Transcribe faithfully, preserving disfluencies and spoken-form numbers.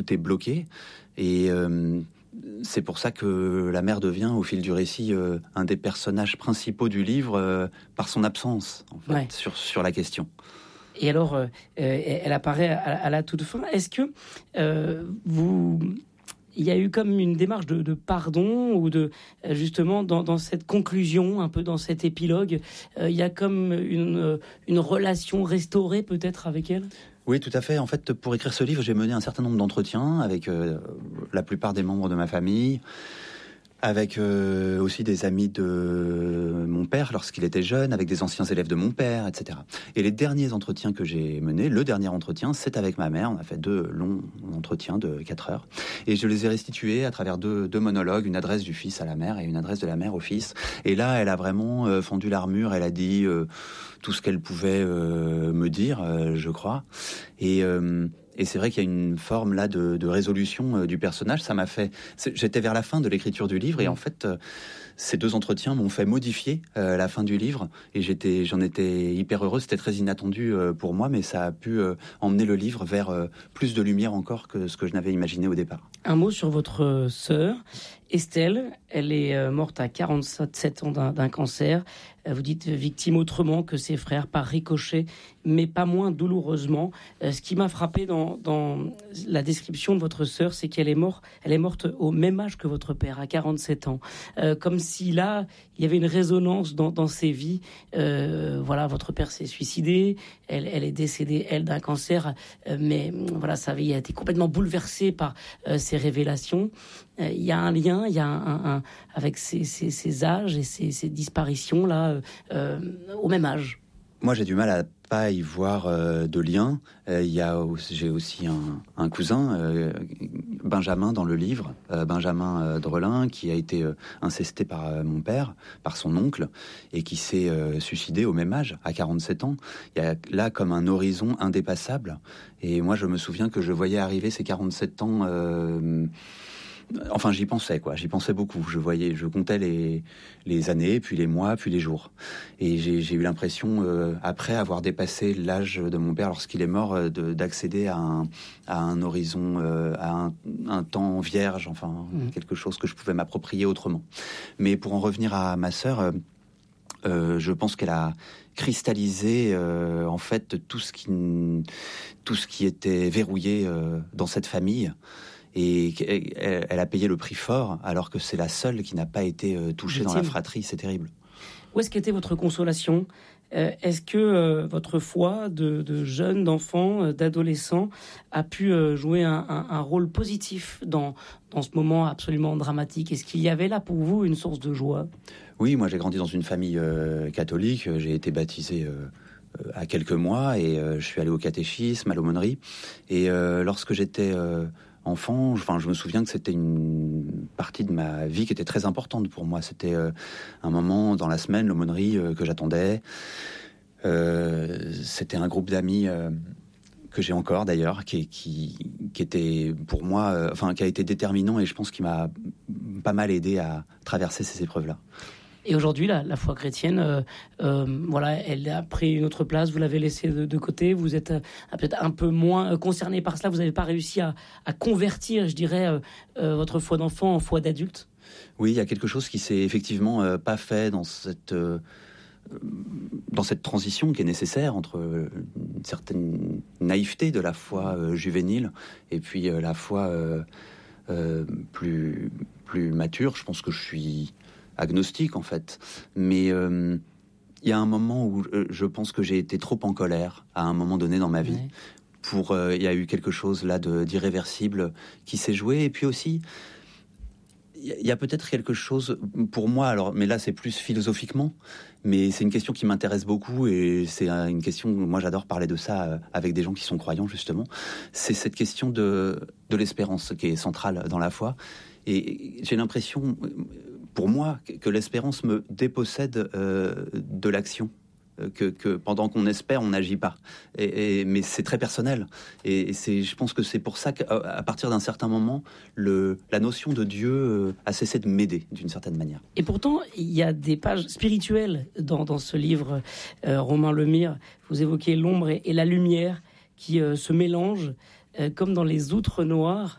tout est bloqué. Et euh, c'est pour ça que la mère devient, au fil du récit, euh, un des personnages principaux du livre euh, par son absence, en fait, ouais. sur, sur la question. Et alors, euh, elle apparaît à, à la toute fin. Est-ce que euh, vous... Il y a eu comme une démarche de, de pardon ou de justement dans, dans cette conclusion, un peu dans cet épilogue, euh, il y a comme une, une relation restaurée peut-être avec elle ? Oui, tout à fait. En fait, pour écrire ce livre, j'ai mené un certain nombre d'entretiens avec euh, la plupart des membres de ma famille, avec euh, aussi des amis de mon père lorsqu'il était jeune, avec des anciens élèves de mon père, et cetera. Et les derniers entretiens que j'ai menés, le dernier entretien, c'est avec ma mère. On a fait deux longs entretiens de quatre heures. Et je les ai restitués à travers deux, deux monologues, une adresse du fils à la mère et une adresse de la mère au fils. Et là, elle a vraiment euh, fendu l'armure, elle a dit euh, tout ce qu'elle pouvait euh, me dire, euh, je crois. Et... Euh, Et c'est vrai qu'il y a une forme là de, de résolution euh, du personnage. Ça m'a fait. J'étais vers la fin de l'écriture du livre et en fait, euh, ces deux entretiens m'ont fait modifier euh, la fin du livre et j'étais, j'en étais hyper heureux. C'était très inattendu euh, pour moi, mais ça a pu euh, emmener le livre vers euh, plus de lumière encore que ce que je n'avais imaginé au départ. Un mot sur votre sœur, Estelle. Elle est morte à quarante-sept ans d'un, d'un cancer. Vous dites victime autrement que ses frères, par ricochet, mais pas moins douloureusement. Ce qui m'a frappé dans, dans la description de votre sœur, c'est qu'elle est morte, elle est morte au même âge que votre père, à quarante-sept ans. Euh, comme si là, il y avait une résonance dans, dans ses vies. Euh, voilà, votre père s'est suicidé, elle, elle est décédée, elle, d'un cancer, euh, mais voilà, sa vie a été complètement bouleversée par euh, ces révélations. Il euh, y a un lien, il y a un, un, un avec ces, ces, ces âges et ces, ces disparitions là euh, euh, au même âge. Moi, j'ai du mal à pas y voir euh, de lien. Euh, y a, j'ai aussi un, un cousin, euh, Benjamin, dans le livre, euh, Benjamin euh, Drelin, qui a été euh, incesté par euh, mon père, par son oncle, et qui s'est euh, suicidé au même âge, à quarante-sept ans. Il y a là comme un horizon indépassable. Et moi, je me souviens que je voyais arriver ces quarante-sept ans... Euh, Enfin, j'y pensais, quoi. J'y pensais beaucoup. Je voyais, je comptais les les années, puis les mois, puis les jours. Et j'ai, j'ai eu l'impression, euh, après avoir dépassé l'âge de mon père lorsqu'il est mort, euh, de, d'accéder à un à un horizon, euh, à un, un temps vierge, enfin mmh. quelque chose que je pouvais m'approprier autrement. Mais pour en revenir à ma sœur, euh, euh, je pense qu'elle a cristallisé euh, en fait tout ce qui tout ce qui était verrouillé euh, dans cette famille. Et elle a payé le prix fort, alors que c'est la seule qui n'a pas été touchée dans la fratrie. C'est terrible. Où est-ce qu'était votre consolation ? euh, Est-ce que euh, votre foi de, de jeune, d'enfant, euh, d'adolescent a pu euh, jouer un, un, un rôle positif dans, dans ce moment absolument dramatique ? Est-ce qu'il y avait là pour vous une source de joie ? Oui, moi j'ai grandi dans une famille euh, catholique. J'ai été baptisé... Euh à quelques mois et euh, je suis allé au catéchisme, à l'aumônerie et euh, lorsque j'étais euh, enfant, enfin je me souviens que c'était une partie de ma vie qui était très importante pour moi. C'était euh, un moment dans la semaine, l'aumônerie euh, que j'attendais. Euh, c'était un groupe d'amis euh, que j'ai encore d'ailleurs, qui, qui, qui était pour moi, euh, enfin qui a été déterminant et je pense qu'il m'a pas mal aidé à traverser ces épreuves-là. Et aujourd'hui, la, la foi chrétienne, euh, euh, voilà, elle a pris une autre place. Vous l'avez laissée de, de côté. Vous êtes euh, peut-être un peu moins euh, concerné par cela. Vous n'avez pas réussi à, à convertir, je dirais, euh, euh, votre foi d'enfant en foi d'adulte. Oui, il y a quelque chose qui s'est effectivement euh, pas fait dans cette euh, dans cette transition qui est nécessaire entre une certaine naïveté de la foi euh, juvénile et puis euh, la foi euh, euh, plus plus mature. Je pense que je suis agnostique en fait, mais il euh, y a un moment où euh, je pense que j'ai été trop en colère à un moment donné dans ma vie. Ouais. Pour, il euh, y a eu quelque chose là de, d'irréversible qui s'est joué, et puis aussi il y, y a peut-être quelque chose pour moi, alors, mais là c'est plus philosophiquement, mais c'est une question qui m'intéresse beaucoup et c'est une question, moi j'adore parler de ça avec des gens qui sont croyants justement. C'est cette question de de l'espérance qui est centrale dans la foi, et j'ai l'impression, pour moi, que l'espérance me dépossède euh, de l'action. Que, que pendant qu'on espère, on n'agit pas. Et, et, mais c'est très personnel. Et, et c'est, je pense que c'est pour ça qu'à partir d'un certain moment, le, la notion de Dieu a cessé de m'aider d'une certaine manière. Et pourtant, il y a des pages spirituelles dans, dans ce livre, euh, Romain Lemire. Vous évoquez l'ombre et, et la lumière qui euh, se mélangent, euh, comme dans les outres noires.